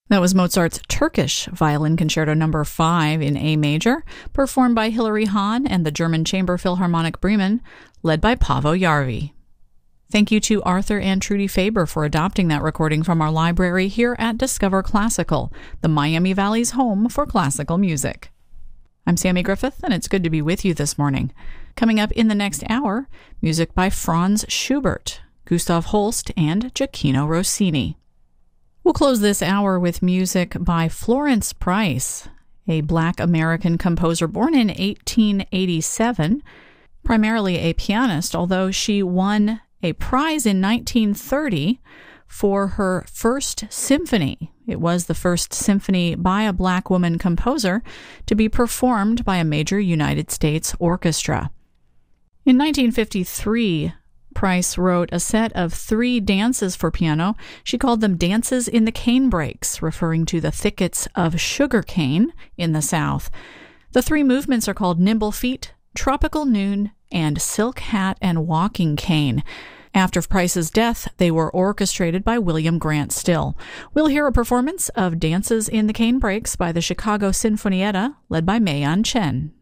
That was Mozart's Turkish Violin Concerto No. 5 in A major, performed by Hilary Hahn and the German Chamber Philharmonic Bremen, led by Paavo Järvi. Thank you to Arthur and Trudy Faber for adopting that recording from our library here at Discover Classical, the Miami Valley's home for classical music. I'm Sammy Griffith, and it's good to be with you this morning. Coming up in the next hour, music by Franz Schubert, Gustav Holst, and Gioacchino Rossini. We'll close this hour with music by Florence Price, a Black American composer born in 1887, primarily a pianist, although she won a prize in 1930 for her first symphony. It was the first symphony by a Black woman composer to be performed by a major United States orchestra. In 1953, Price wrote a set of 3 dances for piano. She called them Dances in the Canebrakes, referring to the thickets of sugar cane in the South. The 3 movements are called Nimble Feet, Tropical Noon, and Silk Hat and Walking Cane. After Price's death, they were orchestrated by William Grant Still. We'll hear a performance of Dances in the Canebrakes by the Chicago Sinfonietta, led by Mei-An Chen.